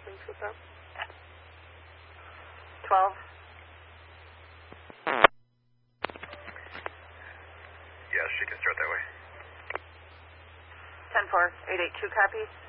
sequence with them. 12. Yes, she can start that way. 10-4, 882 copy.